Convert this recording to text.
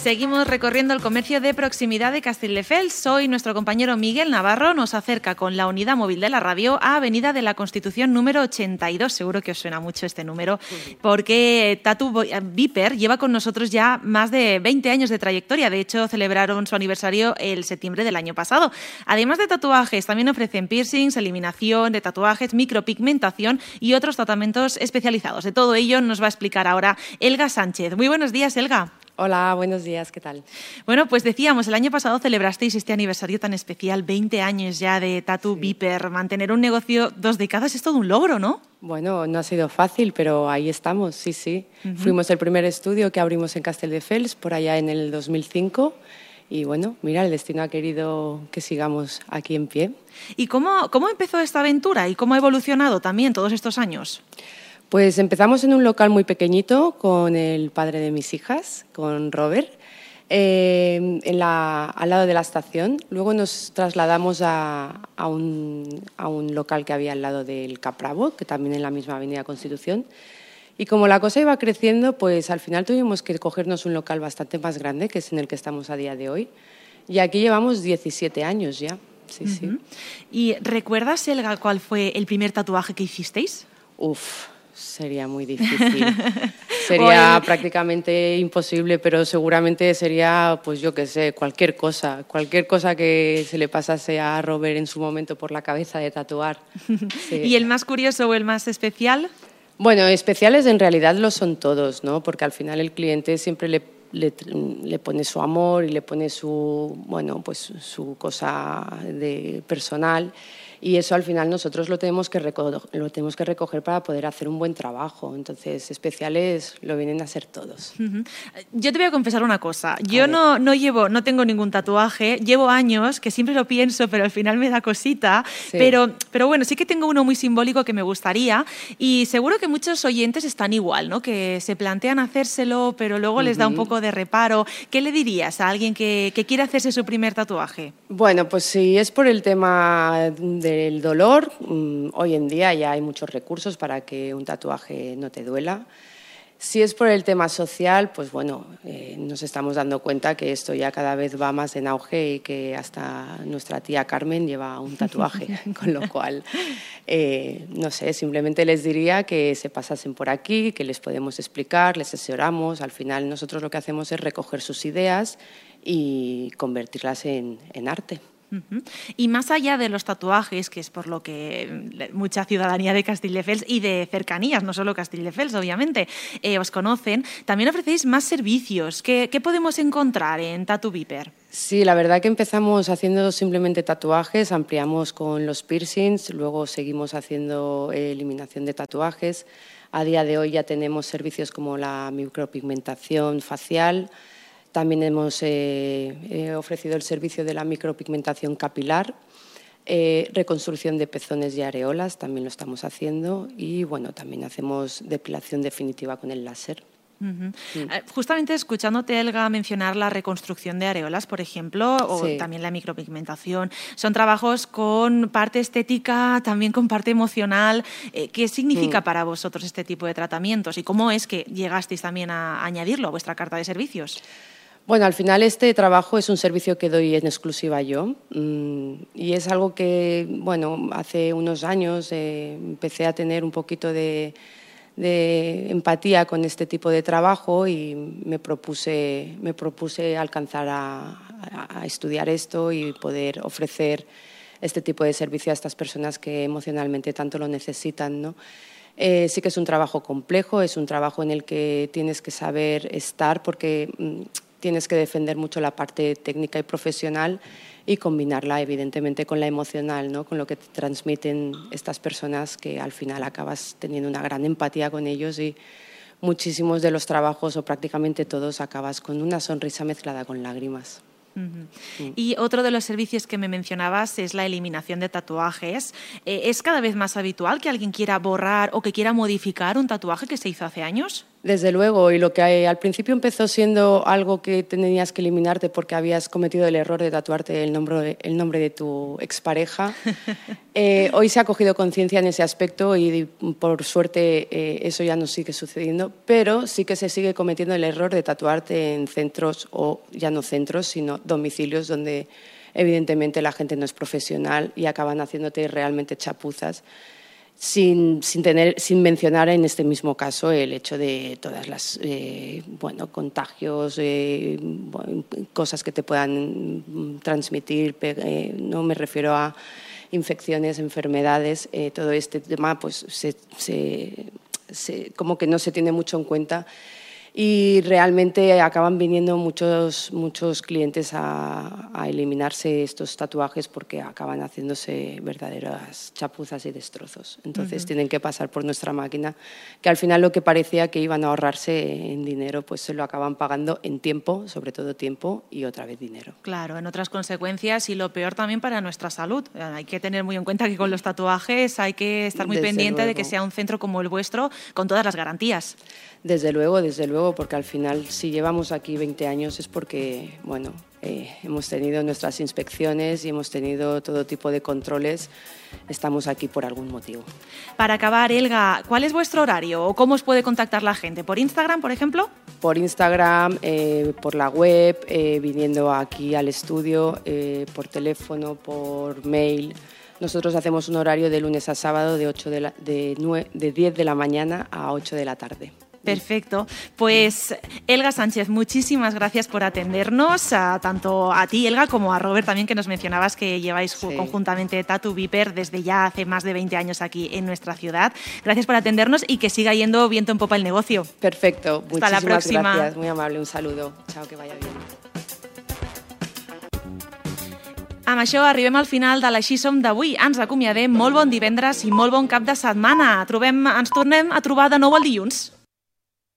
Seguimos recorriendo el comercio de proximidad de Castelldefels. Hoy nuestro compañero Miguel Navarro nos acerca con la unidad móvil de la radio a Avenida de la Constitución número 82. Seguro que os suena mucho este número, porque Tattoo Viper lleva con nosotros ya más de 20 años de trayectoria. De hecho, celebraron su aniversario el septiembre del año pasado. Además de tatuajes, también ofrecen piercings, eliminación de tatuajes, micropigmentación y otros tratamientos especializados. De todo ello nos va a explicar ahora Elga Sánchez. Muy buenos días, Elga. Hola, buenos días, ¿qué tal? Bueno, pues decíamos, el año pasado celebrasteis este aniversario tan especial, 20 años ya de Tattoo Viper. Mantener un negocio 2 décadas es todo un logro, ¿no? Bueno, no ha sido fácil, pero ahí estamos, sí. Fuimos el primer estudio que abrimos en Castelldefels, por allá en el 2005. Y bueno, mira, el destino ha querido que sigamos aquí en pie. ¿Y cómo empezó esta aventura y cómo ha evolucionado también todos estos años? Pues empezamos en un local muy pequeño con el padre de mis hijas, con Robert, al lado de la estación. Luego nos trasladamos a un local que había al lado del Capravo, que también en la misma Avenida Constitución. Y como la cosa iba creciendo, pues al final tuvimos que cogernos un local bastante más grande, que es en el que estamos a día de hoy. Y aquí llevamos 17 años ya. Sí. ¿Y recuerdas, Elga, cuál fue el primer tatuaje que hicisteis? Sería muy difícil. Sería prácticamente imposible, pero seguramente sería, pues yo qué sé, cualquier cosa que se le pasase a Robert en su momento por la cabeza de tatuar. Sí. ¿Y el más curioso o el más especial? Bueno, especiales en realidad lo son todos, ¿no? Porque al final el cliente siempre le pone su amor y le pone su cosa de personal. Y eso al final nosotros lo tenemos que recoger para poder hacer un buen trabajo. Entonces, especiales lo vienen a ser todos. Yo te voy a confesar una cosa. Yo no tengo ningún tatuaje. Llevo años que siempre lo pienso, pero al final me da cosita. Sí. Pero bueno, sí que tengo uno muy simbólico que me gustaría. Y seguro que muchos oyentes están igual, ¿no? Que se plantean hacérselo, pero luego les da un poco de reparo. ¿Qué le dirías a alguien que quiere hacerse su primer tatuaje? Bueno, pues si es por el tema del dolor, hoy en día ya hay muchos recursos para que un tatuaje no te duela. Si es por el tema social, pues bueno, nos estamos dando cuenta que esto ya cada vez va más en auge y que hasta nuestra tía Carmen lleva un tatuaje, con lo cual, no sé, simplemente les diría que se pasasen por aquí, que les podemos explicar, les asesoramos. Al final nosotros lo que hacemos es recoger sus ideas y convertirlas en arte. Y más allá de los tatuajes, que es por lo que mucha ciudadanía de Castelldefels y de cercanías, no solo Castelldefels, obviamente, os conocen, también ofrecéis más servicios. ¿Qué podemos encontrar en Tattoo Viper? Sí, la verdad que empezamos haciendo simplemente tatuajes, ampliamos con los piercings, luego seguimos haciendo eliminación de tatuajes. A día de hoy ya tenemos servicios como la micropigmentación facial. También hemos ofrecido el servicio de la micropigmentación capilar, reconstrucción de pezones y areolas, también lo estamos haciendo, y bueno, también hacemos depilación definitiva con el láser. Justamente escuchándote, Elga, mencionar la reconstrucción de areolas, por ejemplo, o también la micropigmentación, son trabajos con parte estética, también con parte emocional. ¿Qué significa para vosotros este tipo de tratamientos y cómo es que llegasteis también a añadirlo a vuestra carta de servicios? Bueno, al final este trabajo es un servicio que doy en exclusiva yo y es algo que, bueno, hace unos años empecé a tener un poquito de empatía con este tipo de trabajo y me propuse alcanzar a estudiar esto y poder ofrecer este tipo de servicio a estas personas que emocionalmente tanto lo necesitan, ¿no? Sí que es un trabajo complejo, es un trabajo en el que tienes que saber estar porque tienes que defender mucho la parte técnica y profesional y combinarla evidentemente con la emocional, ¿no? Con lo que te transmiten estas personas, que al final acabas teniendo una gran empatía con ellos y muchísimos de los trabajos o prácticamente todos acabas con una sonrisa mezclada con lágrimas. Y otro de los servicios que me mencionabas es la eliminación de tatuajes. ¿Es cada vez más habitual que alguien quiera borrar o que quiera modificar un tatuaje que se hizo hace años? Desde luego, y lo que al principio empezó siendo algo que tenías que eliminarte porque habías cometido el error de tatuarte el nombre de tu expareja, hoy se ha cogido conciencia en ese aspecto y por suerte eso ya no sigue sucediendo, pero sí que se sigue cometiendo el error de tatuarte en centros, o ya no centros, sino domicilios donde evidentemente la gente no es profesional y acaban haciéndote realmente chapuzas. Sin mencionar en este mismo caso el hecho de todas las contagios, cosas que te puedan transmitir, no me refiero a infecciones, enfermedades, todo este tema pues como que no se tiene mucho en cuenta. Y realmente acaban viniendo muchos clientes a eliminarse estos tatuajes porque acaban haciéndose verdaderas chapuzas y destrozos. Entonces tienen que pasar por nuestra máquina, que al final lo que parecía que iban a ahorrarse en dinero, pues se lo acaban pagando en tiempo, sobre todo tiempo, y otra vez dinero. Claro, en otras consecuencias y lo peor también para nuestra salud. Hay que tener muy en cuenta que con los tatuajes hay que estar muy pendiente de que sea un centro como el vuestro con todas las garantías. Desde luego, porque al final si llevamos aquí 20 años es porque, hemos tenido nuestras inspecciones y hemos tenido todo tipo de controles. Estamos aquí por algún motivo. Para acabar, Elga, ¿cuál es vuestro horario o cómo os puede contactar la gente? ¿Por Instagram, por ejemplo? Por Instagram, por la web, viniendo aquí al estudio, por teléfono, por mail. Nosotros hacemos un horario de lunes a sábado de 10 de la mañana a 8 de la tarde. Perfecto. Pues Elga Sánchez, muchísimas gracias por atendernos, tanto a ti, Elga, como a Robert también, que nos mencionabas que lleváis conjuntamente Tattoo Viper desde ya hace más de 20 años aquí en nuestra ciudad. Gracias por atendernos y que siga yendo viento en popa el negocio. Perfecto. Hasta la próxima. Gracias, muy amable, un saludo. Chao, que vaya bien. Amb això arribem al final de l'Així som d'avui. Ens acomiadem. Molt bon divendres i molt bon cap de setmana. Ens tornem a trobar de nou el dilluns.